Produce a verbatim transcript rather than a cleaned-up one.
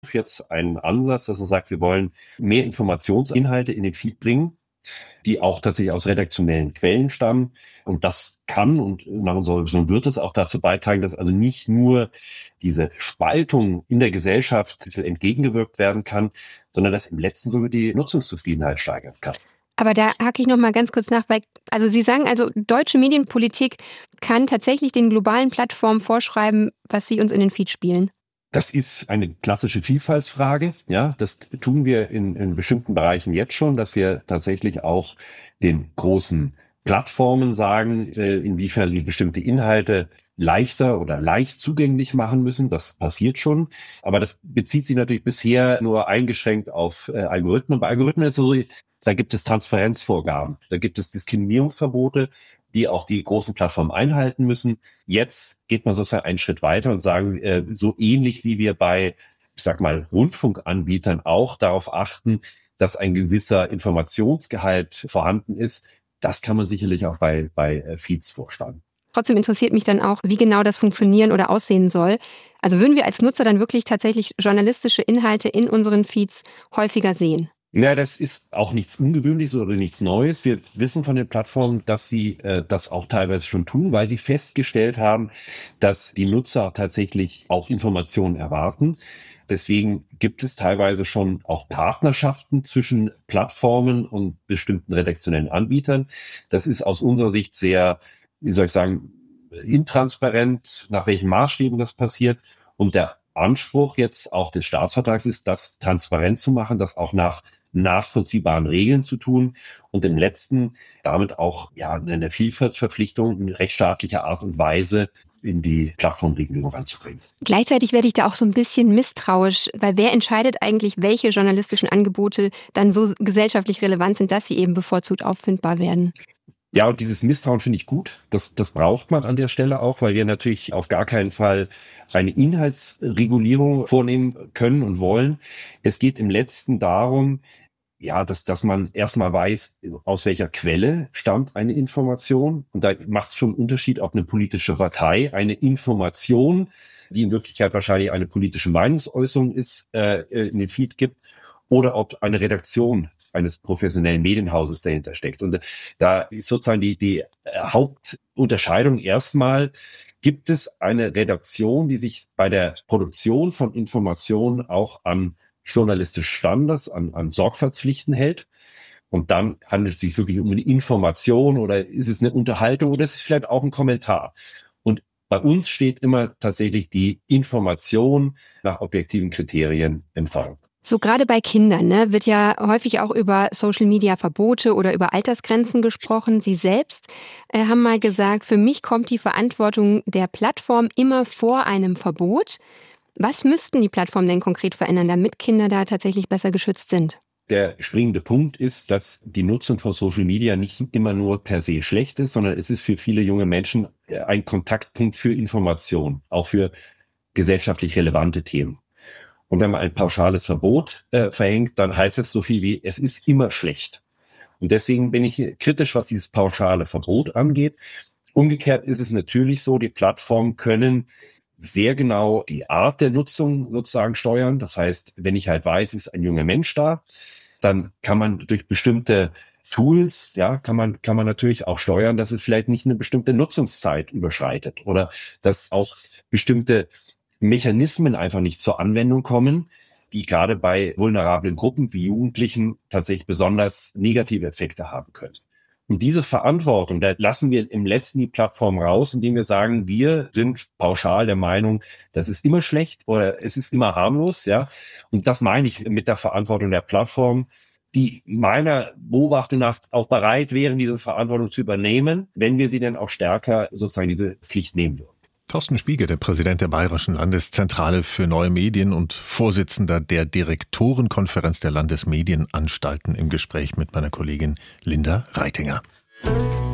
jetzt einen Ansatz, dass er sagt, wir wollen mehr Informationsinhalte in den Feed bringen, die auch tatsächlich aus redaktionellen Quellen stammen. Und das kann und nach unserer Vision wird es auch dazu beitragen, dass also nicht nur diese Spaltung in der Gesellschaft entgegengewirkt werden kann, sondern dass im letzten sogar die Nutzungszufriedenheit steigern kann. Aber da hake ich noch mal ganz kurz nach, weil, also Sie sagen also, deutsche Medienpolitik kann tatsächlich den globalen Plattformen vorschreiben, was sie uns in den Feed spielen. Das ist eine klassische Vielfaltsfrage. Ja, das tun wir in, in bestimmten Bereichen jetzt schon, dass wir tatsächlich auch den großen Plattformen sagen, inwiefern sie bestimmte Inhalte leichter oder leicht zugänglich machen müssen. Das passiert schon. Aber das bezieht sich natürlich bisher nur eingeschränkt auf äh, Algorithmen. Bei Algorithmen ist es so, da gibt es Transparenzvorgaben, da gibt es Diskriminierungsverbote, die auch die großen Plattformen einhalten müssen. Jetzt geht man sozusagen einen Schritt weiter und sagen, äh, so ähnlich wie wir bei, ich sag mal, Rundfunkanbietern auch darauf achten, dass ein gewisser Informationsgehalt vorhanden ist. Das kann man sicherlich auch bei, bei äh, Feeds vorschlagen. Trotzdem interessiert mich dann auch, wie genau das funktionieren oder aussehen soll. Also würden wir als Nutzer dann wirklich tatsächlich journalistische Inhalte in unseren Feeds häufiger sehen? Ja, das ist auch nichts Ungewöhnliches oder nichts Neues. Wir wissen von den Plattformen, dass sie äh, das auch teilweise schon tun, weil sie festgestellt haben, dass die Nutzer tatsächlich auch Informationen erwarten. Deswegen gibt es teilweise schon auch Partnerschaften zwischen Plattformen und bestimmten redaktionellen Anbietern. Das ist aus unserer Sicht sehr, wie soll ich sagen, intransparent, nach welchen Maßstäben das passiert. Und der Anspruch jetzt auch des Staatsvertrags ist, das transparent zu machen, das auch nach nachvollziehbaren Regeln zu tun und im letzten damit auch ja eine Vielfaltsverpflichtung in rechtsstaatlicher Art und Weise in die Plattformregulierung anzubringen. Gleichzeitig werde ich da auch so ein bisschen misstrauisch, weil wer entscheidet eigentlich, welche journalistischen Angebote dann so gesellschaftlich relevant sind, dass sie eben bevorzugt auffindbar werden? Ja, und dieses Misstrauen finde ich gut. Das, das braucht man an der Stelle auch, weil wir natürlich auf gar keinen Fall eine Inhaltsregulierung vornehmen können und wollen. Es geht im Letzten darum, ja, dass, dass man erstmal weiß, aus welcher Quelle stammt eine Information. Und da macht es schon einen Unterschied, ob eine politische Partei eine Information, die in Wirklichkeit wahrscheinlich eine politische Meinungsäußerung ist, äh, in den Feed gibt, oder ob eine Redaktion eines professionellen Medienhauses dahinter steckt. Und da ist sozusagen die, die Hauptunterscheidung erstmal, gibt es eine Redaktion, die sich bei der Produktion von Informationen auch an journalistische Standards, an, an Sorgfaltspflichten hält. Und dann handelt es sich wirklich um eine Information oder ist es eine Unterhaltung oder ist es vielleicht auch ein Kommentar. Und bei uns steht immer tatsächlich die Information nach objektiven Kriterien im Vordergrund. So gerade bei Kindern, ne, wird ja häufig auch über Social-Media-Verbote oder über Altersgrenzen gesprochen. Sie selbst äh, haben mal gesagt, für mich kommt die Verantwortung der Plattform immer vor einem Verbot. Was müssten die Plattformen denn konkret verändern, damit Kinder da tatsächlich besser geschützt sind? Der springende Punkt ist, dass die Nutzung von Social Media nicht immer nur per se schlecht ist, sondern es ist für viele junge Menschen ein Kontaktpunkt für Information, auch für gesellschaftlich relevante Themen. Und wenn man ein pauschales Verbot äh, verhängt, dann heißt es so viel wie, es ist immer schlecht. Und deswegen bin ich kritisch, was dieses pauschale Verbot angeht. Umgekehrt ist es natürlich so, die Plattformen können sehr genau die Art der Nutzung sozusagen steuern. Das heißt, wenn ich halt weiß, ist ein junger Mensch da, dann kann man durch bestimmte Tools, ja, kann man, kann man natürlich auch steuern, dass es vielleicht nicht eine bestimmte Nutzungszeit überschreitet oder dass auch bestimmte Mechanismen einfach nicht zur Anwendung kommen, die gerade bei vulnerablen Gruppen wie Jugendlichen tatsächlich besonders negative Effekte haben können. Und diese Verantwortung, da lassen wir im letzten die Plattform raus, indem wir sagen, wir sind pauschal der Meinung, das ist immer schlecht oder es ist immer harmlos, ja. Und das meine ich mit der Verantwortung der Plattform, die meiner Beobachtung nach auch bereit wären, diese Verantwortung zu übernehmen, wenn wir sie denn auch stärker sozusagen diese Pflicht nehmen würden. Thorsten Spiegel, der Präsident der Bayerischen Landeszentrale für neue Medien und Vorsitzender der Direktorenkonferenz der Landesmedienanstalten, im Gespräch mit meiner Kollegin Linda Reitinger.